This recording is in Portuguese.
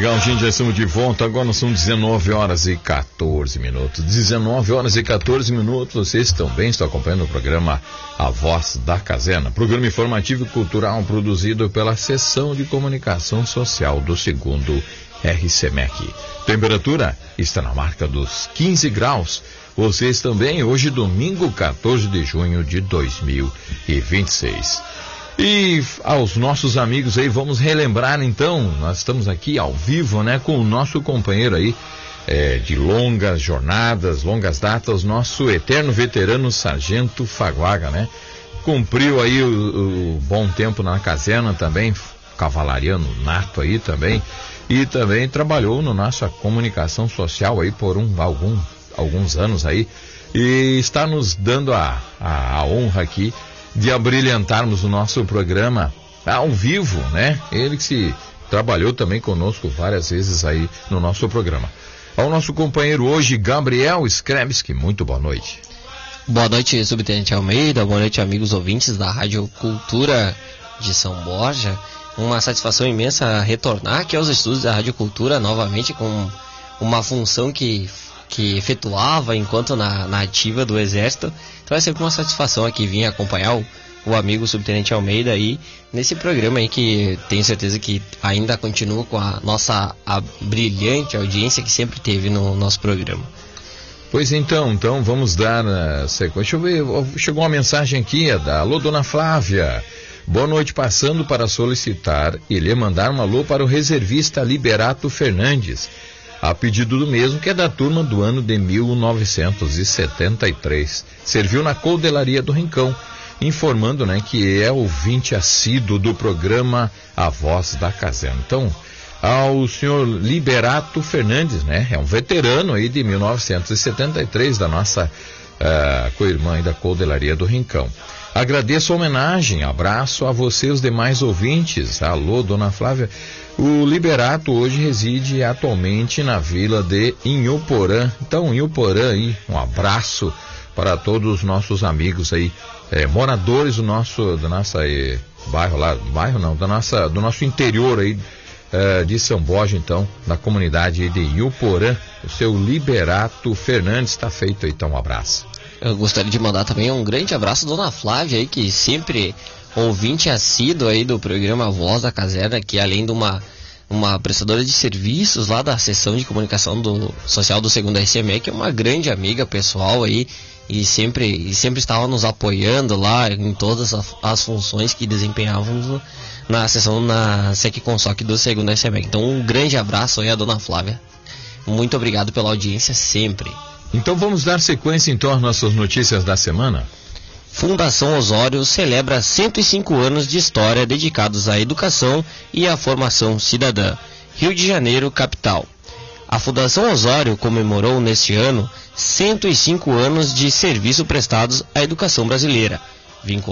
Legal, gente, já estamos de volta. Agora são 19 horas e 14 minutos. 19 horas e 14 minutos. Vocês também estão acompanhando o programa A Voz da Caserna, programa informativo e cultural produzido pela Seção de Comunicação Social do 2º RCMEC. Temperatura está na marca dos 15 graus. Vocês também, hoje domingo, 14 de junho de 2026. E aos nossos amigos aí, vamos relembrar então, nós estamos aqui ao vivo, né, com o nosso companheiro aí, de longas jornadas, longas datas, nosso eterno veterano Sargento Faguaga, né? Cumpriu aí o bom tempo na caserna também, cavalariano nato aí também, e também trabalhou na nossa comunicação social aí por alguns anos aí, e está nos dando a honra aqui de abrilhantarmos o nosso programa ao vivo, né? Ele que se trabalhou também conosco várias vezes aí no nosso programa. Ao nosso companheiro hoje, Gabriel Skrebski, muito boa noite. Boa noite, subtenente Almeida, boa noite, amigos ouvintes da Rádio Cultura de São Borja. Uma satisfação imensa retornar aqui aos estúdios da Rádio Cultura novamente com uma função que efetuava enquanto na ativa do Exército. Então é sempre uma satisfação aqui vir acompanhar o amigo subtenente Almeida aí nesse programa aí, que tenho certeza que ainda continua com a brilhante audiência que sempre teve no nosso programa. Pois então vamos dar sequência. Deixa eu ver, chegou uma mensagem aqui, alô, dona Flávia. Boa noite, passando para solicitar e lhe mandar um alô para o reservista Liberato Fernandes, a pedido do mesmo, que é da turma do ano de 1973. Serviu na Coldelaria do Rincão, informando, né, que é ouvinte assíduo do programa A Voz da Caserna. Então, ao senhor Liberato Fernandes, né, é um veterano aí de 1973 da nossa co-irmã aí da Coldelaria do Rincão. Agradeço a homenagem, abraço a você e os demais ouvintes. Alô, dona Flávia. O Liberato hoje reside atualmente na vila de Inhoporã. Então, Inhoporã aí, um abraço para todos os nossos amigos aí, moradores do nosso bairro lá, do nosso interior aí, de São Borja, então, da comunidade de Inhoporã. O seu Liberato Fernandes, está feito aí, então, um abraço. Eu gostaria de mandar também um grande abraço à dona Flávia aí, que sempre ouvinte assíduo aí do programa Voz da Caserna, que além de uma prestadora de serviços lá da Seção de Comunicação Social do 2º RCMEC, é uma grande amiga pessoal aí, e sempre estava nos apoiando lá em todas as funções que desempenhávamos na seção, na SEC Consoc do 2º RCMEC. Então um grande abraço aí à dona Flávia. Muito obrigado pela audiência sempre. Então vamos dar sequência então às nossas notícias da semana. Fundação Osório celebra 105 anos de história dedicados à educação e à formação cidadã. Rio de Janeiro, capital. A Fundação Osório comemorou neste ano 105 anos de serviço prestados à educação brasileira, vinculado